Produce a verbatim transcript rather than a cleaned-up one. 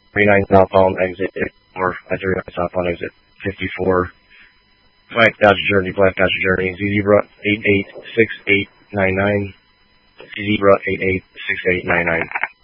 thirty-nine southbound exit or thirty-nine southbound exit fifty-four. Black Dodge Journey, Black Dodge Journey, Z Zebra eight eight six eight nine nine. Z Zebra eight eight six eight nine nine.